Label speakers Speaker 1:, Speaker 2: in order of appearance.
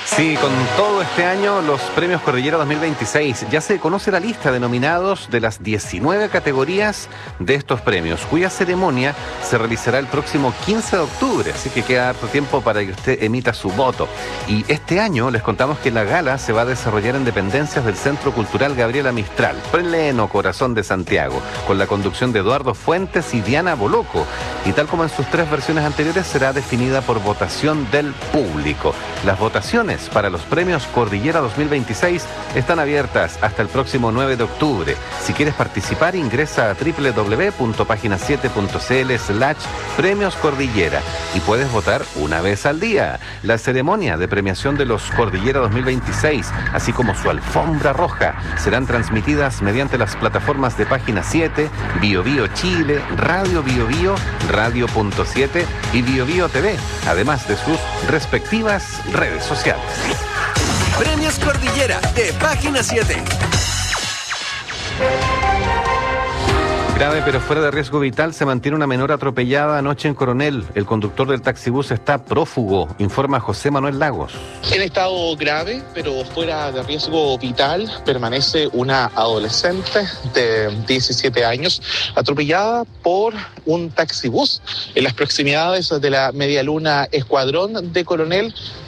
Speaker 1: Sí, con todo este año, los premios Cordillera 2026, ya se conoce la lista de nominados de las 19 categorías de estos premios, cuya ceremonia se realizará el próximo 15 de octubre, así que queda harto tiempo para que usted emita su voto. Y este año les contamos que la gala se va a desarrollar en dependencias del Centro Cultural Gabriela Mistral, pleno corazón de Santiago, con la conducción de Eduardo Fuentes y Diana Boloco. Y tal como en sus 3 versiones anteriores, será definida por votación del público. Las votaciones para los premios Cordillera 2026 están abiertas hasta el próximo 9 de octubre. Si quieres participar, ingresa a www.pagina7.cl/premios Cordillera y puedes votar una vez al día. La ceremonia de premiación de los Cordillera 2026, así como su alfombra roja, serán transmitidas mediante las plataformas de Página 7, Bio Bio Chile, Radio Bio Bio, Radio.7 y Bio Bio TV, además de sus respectivas redes sociales.
Speaker 2: Premios Cordillera de Página 7.
Speaker 1: Grave pero fuera de riesgo vital, se mantiene una menor atropellada anoche en Coronel. El conductor del taxibús está prófugo, informa José Manuel Lagos.
Speaker 3: En estado grave, pero fuera de riesgo vital, permanece una adolescente de 17 años atropellada por un taxibús en las proximidades de la Medialuna Escuadrón de Coronel.